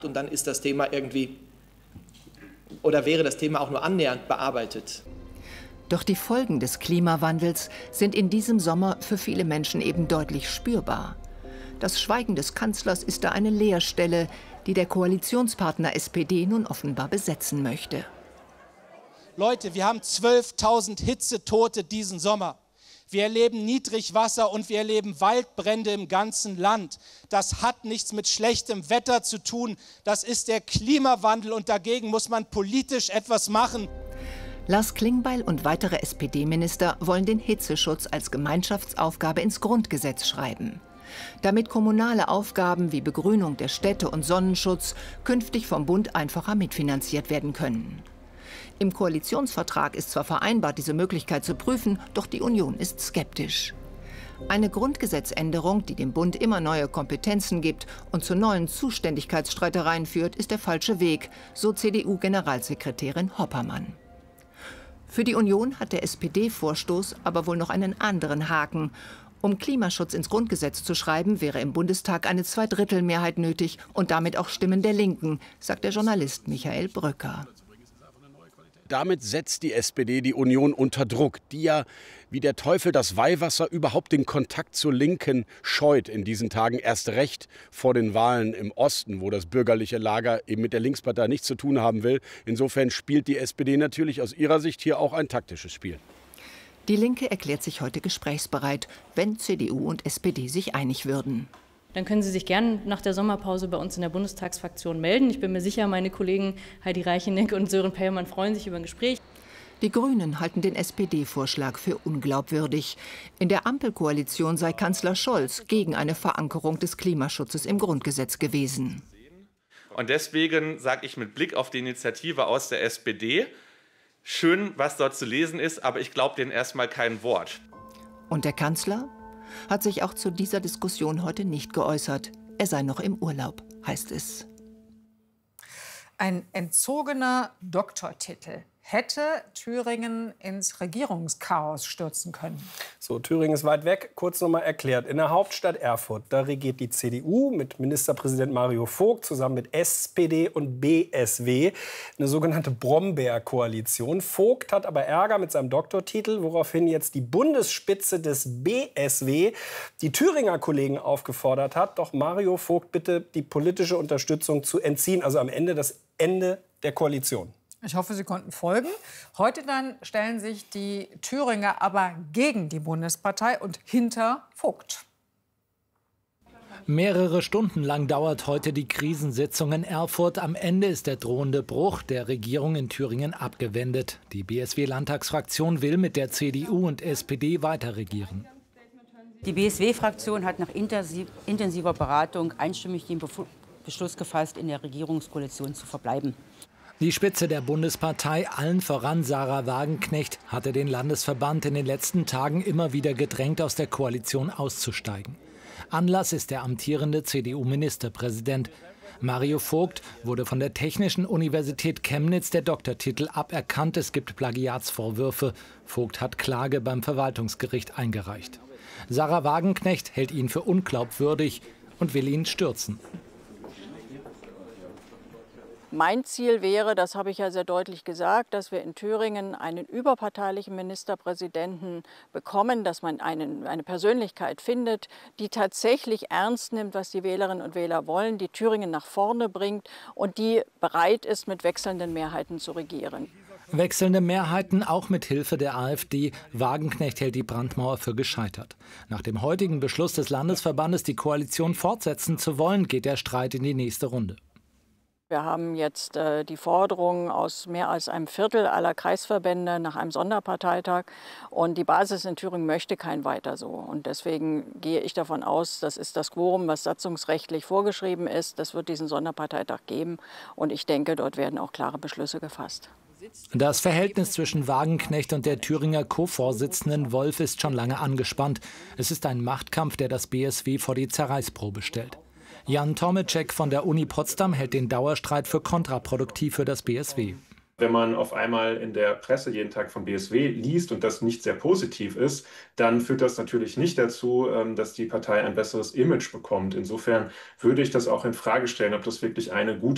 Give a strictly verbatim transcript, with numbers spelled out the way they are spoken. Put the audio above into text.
Und dann ist das Thema irgendwie, oder wäre das Thema auch nur annähernd bearbeitet. Doch die Folgen des Klimawandels sind in diesem Sommer für viele Menschen eben deutlich spürbar. Das Schweigen des Kanzlers ist da eine Leerstelle, die der Koalitionspartner S P D nun offenbar besetzen möchte. Leute, wir haben zwölftausend Hitzetote diesen Sommer. Wir erleben Niedrigwasser und wir erleben Waldbrände im ganzen Land. Das hat nichts mit schlechtem Wetter zu tun. Das ist der Klimawandel und dagegen muss man politisch etwas machen. Lars Klingbeil und weitere S P D-Minister wollen den Hitzeschutz als Gemeinschaftsaufgabe ins Grundgesetz schreiben, damit kommunale Aufgaben wie Begrünung der Städte und Sonnenschutz künftig vom Bund einfacher mitfinanziert werden können. Im Koalitionsvertrag ist zwar vereinbart, diese Möglichkeit zu prüfen, doch die Union ist skeptisch. Eine Grundgesetzänderung, die dem Bund immer neue Kompetenzen gibt und zu neuen Zuständigkeitsstreitereien führt, ist der falsche Weg, so C D U-Generalsekretärin Hoppermann. Für die Union hat der S P D-Vorstoß aber wohl noch einen anderen Haken. Um Klimaschutz ins Grundgesetz zu schreiben, wäre im Bundestag eine Zweidrittelmehrheit nötig und damit auch Stimmen der Linken, sagt der Journalist Michael Brücker. Damit setzt die S P D die Union unter Druck, die ja wie der Teufel das Weihwasser überhaupt den Kontakt zur Linken scheut in diesen Tagen, erst recht vor den Wahlen im Osten, wo das bürgerliche Lager eben mit der Linkspartei nichts zu tun haben will. Insofern spielt die S P D natürlich aus ihrer Sicht hier auch ein taktisches Spiel. Die Linke erklärt sich heute gesprächsbereit, wenn C D U und S P D sich einig würden. Dann können Sie sich gerne nach der Sommerpause bei uns in der Bundestagsfraktion melden. Ich bin mir sicher, meine Kollegen Heidi Reicheneck und Sören Peiermann freuen sich über ein Gespräch. Die Grünen halten den S P D-Vorschlag für unglaubwürdig. In der Ampelkoalition sei Kanzler Scholz gegen eine Verankerung des Klimaschutzes im Grundgesetz gewesen. Und deswegen sage ich mit Blick auf die Initiative aus der S P D, schön, was dort zu lesen ist, aber ich glaube denen erstmal kein Wort. Und der Kanzler hat sich auch zu dieser Diskussion heute nicht geäußert. Er sei noch im Urlaub, heißt es. Ein entzogener Doktortitel hätte Thüringen ins Regierungschaos stürzen können. So, Thüringen ist weit weg. Kurz noch mal erklärt. In der Hauptstadt Erfurt, da regiert die C D U mit Ministerpräsident Mario Vogt zusammen mit S P D und B S W. Eine sogenannte Brombeer-Koalition. Vogt hat aber Ärger mit seinem Doktortitel, woraufhin jetzt die Bundesspitze des B S W die Thüringer Kollegen aufgefordert hat, doch Mario Vogt bitte die politische Unterstützung zu entziehen. Also am Ende das Ende der Koalition. Ich hoffe, Sie konnten folgen. Heute dann stellen sich die Thüringer aber gegen die Bundespartei und hinter Vogt. Mehrere Stunden lang dauert heute die Krisensitzung in Erfurt. Am Ende ist der drohende Bruch der Regierung in Thüringen abgewendet. Die B S W-Landtagsfraktion will mit der C D U und S P D weiterregieren. Die B S W-Fraktion hat nach intensiver Beratung einstimmig den Beschluss gefasst, in der Regierungskoalition zu verbleiben. Die Spitze der Bundespartei, allen voran Sarah Wagenknecht, hatte den Landesverband in den letzten Tagen immer wieder gedrängt, aus der Koalition auszusteigen. Anlass ist der amtierende C D U-Ministerpräsident. Mario Vogt wurde von der Technischen Universität Chemnitz der Doktortitel aberkannt. Es gibt Plagiatsvorwürfe. Vogt hat Klage beim Verwaltungsgericht eingereicht. Sarah Wagenknecht hält ihn für unglaubwürdig und will ihn stürzen. Mein Ziel wäre, das habe ich ja sehr deutlich gesagt, dass wir in Thüringen einen überparteilichen Ministerpräsidenten bekommen, dass man einen, eine Persönlichkeit findet, die tatsächlich ernst nimmt, was die Wählerinnen und Wähler wollen, die Thüringen nach vorne bringt und die bereit ist, mit wechselnden Mehrheiten zu regieren. Wechselnde Mehrheiten, auch mit Hilfe der AfD. Wagenknecht hält die Brandmauer für gescheitert. Nach dem heutigen Beschluss des Landesverbandes, die Koalition fortsetzen zu wollen, geht der Streit in die nächste Runde. Wir haben jetzt äh, die Forderung aus mehr als einem Viertel aller Kreisverbände nach einem Sonderparteitag. Und die Basis in Thüringen möchte kein Weiter so. Und deswegen gehe ich davon aus, das ist das Quorum, was satzungsrechtlich vorgeschrieben ist. Das wird diesen Sonderparteitag geben. Und ich denke, dort werden auch klare Beschlüsse gefasst. Das Verhältnis zwischen Wagenknecht und der Thüringer Co-Vorsitzenden Wolf ist schon lange angespannt. Es ist ein Machtkampf, der das B S W vor die Zerreißprobe stellt. Jan Tomeczek von der Uni Potsdam hält den Dauerstreit für kontraproduktiv für das B S W. Wenn man auf einmal in der Presse jeden Tag vom B S W liest und das nicht sehr positiv ist, dann führt das natürlich nicht dazu, dass die Partei ein besseres Image bekommt. Insofern würde ich das auch in Frage stellen, ob das wirklich eine gute